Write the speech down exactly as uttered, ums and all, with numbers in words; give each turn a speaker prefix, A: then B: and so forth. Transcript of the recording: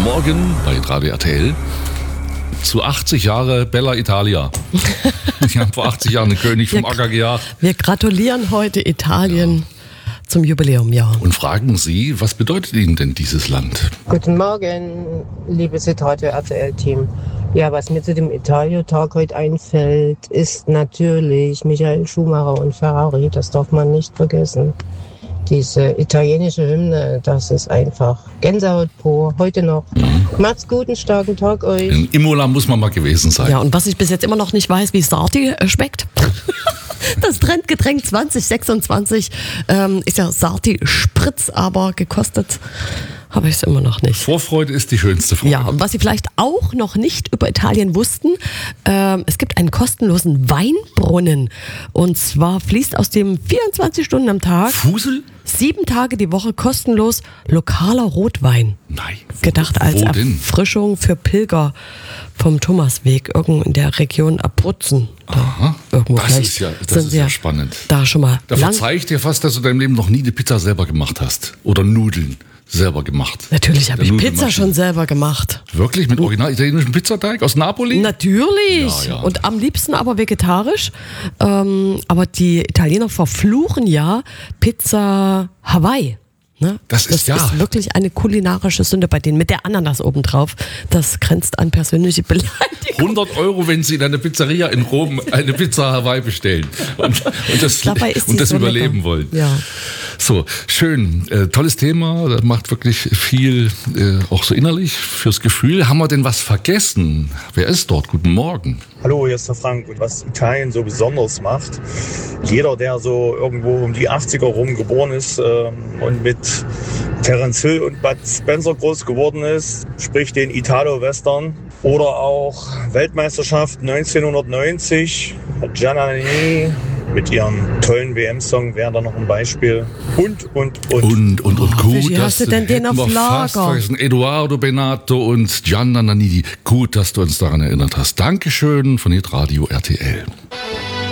A: Morgen bei Radio R T L. Zu achtzig Jahre Bella Italia. Die haben vor achtzig Jahren den König vom Acker gejagt.
B: Wir gratulieren heute Italien ja. zum Jubiläumjahr.
A: Und fragen Sie, was bedeutet Ihnen denn dieses Land?
C: Guten Morgen, liebes Radio R T L-Team. Ja, was mir zu dem Italio-Tag heute einfällt, ist natürlich Michael Schumacher und Ferrari. Das darf man nicht vergessen. Diese italienische Hymne, das ist einfach Gänsehaut pur, heute noch. Mhm. Macht's gut, einen starken Tag euch.
A: In Imola muss man mal gewesen sein.
B: Ja, und was ich bis jetzt immer noch nicht weiß, wie Sarti äh, schmeckt. Das Trendgetränk zwanzig sechsundzwanzig ähm, ist ja Sarti Spritz, aber gekostet habe ich es immer noch nicht.
A: Vorfreude ist die schönste Freude.
B: Ja, und was Sie vielleicht auch noch nicht über Italien wussten, ähm, es gibt einen kostenlosen Weinbrunnen. Und zwar fließt aus dem vierundzwanzig Stunden am Tag,
A: Fusel?
B: sieben Tage die Woche kostenlos lokaler Rotwein.
A: Nein.
B: Gedacht als
A: Wo denn?
B: Erfrischung für Pilger vom Thomasweg, irgendwo in der Region Abruzzen. Da
A: Aha,
B: irgendwo
A: das ist ja, das ist ja spannend.
B: Da schon mal.
A: Da verzeih ich dir fast, dass du in deinem Leben noch nie eine Pizza selber gemacht hast. Oder Nudeln selber gemacht.
B: Natürlich habe ich Pizza
A: Nudelmaschine.
B: schon selber gemacht.
A: Wirklich? Mit original italienischem Pizzateig aus Napoli?
B: Natürlich.
A: Ja, ja.
B: Und am liebsten aber vegetarisch. Ähm, aber die Italiener verfluchen ja Pizza Hawaii. Ne?
A: Das ist
B: das
A: ja.
B: ist wirklich eine kulinarische Sünde bei denen. Mit der Ananas obendrauf. Das grenzt an persönliche Beleidigung.
A: hundert Euro, wenn Sie in einer Pizzeria in Rom eine Pizza Hawaii bestellen und, und das,
B: Dabei ist
A: und das
B: so
A: überleben
B: lecker.
A: wollen.
B: Ja.
A: So, schön. Äh, tolles Thema. Das macht wirklich viel, äh, auch so innerlich, fürs Gefühl. Haben wir denn was vergessen? Wer ist dort? Guten Morgen.
D: Hallo, hier ist der Frank. Und was Italien so besonders macht, jeder, der so irgendwo um die achtziger rum geboren ist äh, und mit Terence Hill und Bud Spencer groß geworden ist, sprich den Italo-Western oder auch Weltmeisterschaft neunzehnhundertneunzig, Gianna Nannini mit ihrem tollen W M-Song wäre da noch ein Beispiel. Und, und, und.
A: Und, und, und gut.
B: Wie hast du denn den auf Lager?
A: Edoardo Benato und Gianna Nannini. Gut, dass du uns daran erinnert hast. Dankeschön von Hitradio R T L.